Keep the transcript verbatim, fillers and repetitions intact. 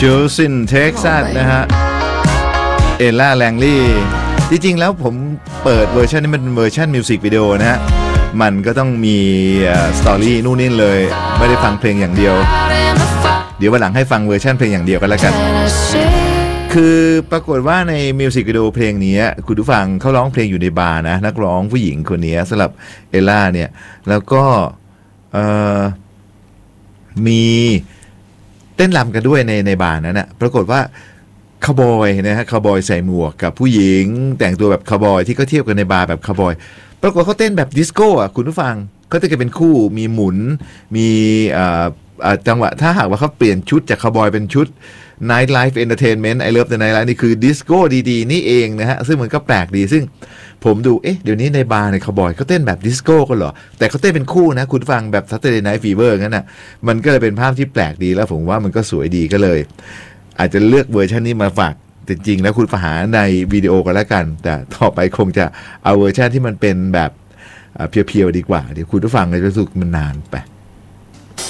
ชูซินเท็กซัสนะฮะเอลล่าแลงลี่จริงๆแล้วผมเปิดเวอร์ชันนี้มันเป็นเวอร์ชันมิวสิกวิดีโอนะฮะมันก็ต้องมีสตอรี่นู่นนี่เลยไม่ได้ฟังเพลงอย่างเดียวเดี๋ยววันหลังให้ฟังเวอร์ชันเพลงอย่างเดียวกันแล้วกันคือปรากฏว่าในมิวสิกวิดีโอเพลงนี้คุณผู้ฟังเขาร้องเพลงอยู่ในบาร์นะนักร้องผู้หญิงคนนี้สำหรับเอลล่าเนี่ยแล้วก็มีเต้นรำกันด้วยในในบาร์นั้นนะปรากฏว่าคาวบอยนะฮะคาวบอยใส่หมวกกับผู้หญิงแต่งตัวแบบคาวบอยที่เขาเที่ยวกันในบาร์แบบคาวบอยปรากฏเขาเต้นแบบดิสโก้อ่ะคุณผู้ฟังเขาจะเป็นคู่มีหมุนมีจังหวะถ้าหากว่าเขาเปลี่ยนชุดจากคาวบอยเป็นชุด Night Life Entertainment I Love the Night Life นี่คือดิสโก้ดีๆนี่เองนะฮะซึ่งมันก็แปลกดีซึ่งผมดูเอ๊ะเดี๋ยวนี้ในบาร์ในคาวบอยเขาเต้นแบบดิสโก้กันเหรอแต่เขาเต้นเป็นคู่นะคุณฟังแบบ Saturday Night Fever งั้นน่ะมันก็เลยเป็นภาพที่แปลกดีแล้วผมว่ามันก็สวยดีก็เลยอาจจะเลือกเวอร์ชันนี้มาฝากจริงๆแล้วคุณไปหาในวิดีโอกันแล้วกันแต่ต่อไปคงจะเอาเวอร์ชันที่มันเป็นแบบเพียวๆดีกว่าเดี๋ยวคุณผู้ฟังจะรู้สึกมันนานไป